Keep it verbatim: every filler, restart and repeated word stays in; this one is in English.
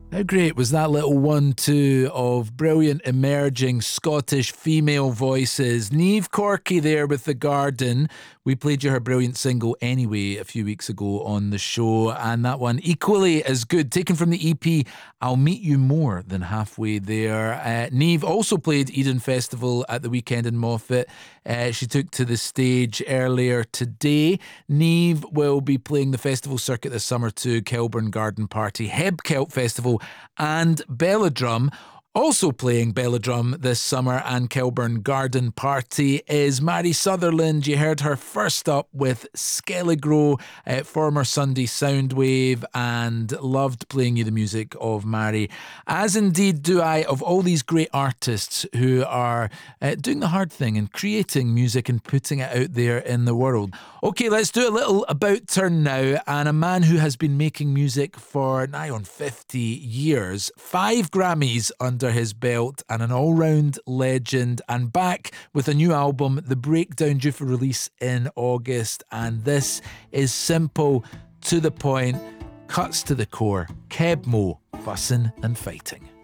How great was that little one-two of brilliant emerging Scottish female voices? Niamh Corky there with The Garden. We played you her brilliant single Anyway a few weeks ago on the show, and that one equally as good, taken from the E P I'll Meet You More Than Halfway There. Uh, Niamh also played Eden Festival at the weekend in Moffat. Uh, she took to the stage earlier today. Niamh will be playing the festival circuit this summer to Kelburn Garden Party, Heb Celt Festival and Belladrum. Also playing Belladrum this summer and Kelburn Garden Party is Mary Sutherland. You heard her first up with Skelligro, uh, former Sunday Soundwave, and loved playing you the music of Mary, as indeed do I, of all these great artists who are uh, doing the hard thing and creating music and putting it out there in the world. Okay, let's do a little about turn now, and a man who has been making music for nigh on fifty years, five Grammys under his belt, and an all-round legend, and back with a new album, The Breakdown, due for release in August. And this is simple, to the point, cuts to the core. Keb Mo, Fussin' and Fighting.